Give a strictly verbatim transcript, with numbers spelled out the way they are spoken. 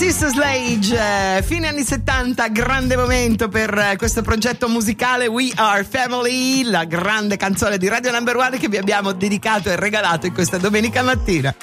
Sister Sledge, fine anni settanta, grande momento per questo progetto musicale We Are Family, la grande canzone di Radio Number One che vi abbiamo dedicato e regalato in questa domenica mattina.